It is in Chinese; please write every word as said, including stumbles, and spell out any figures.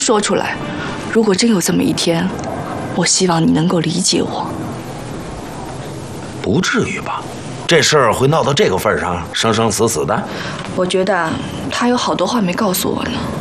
说出来。如果真有这么一天，我希望你能够理解我。 不至于吧？这事儿会闹到这个份上，生生死死的？ 我觉得他有好多话没告诉我呢。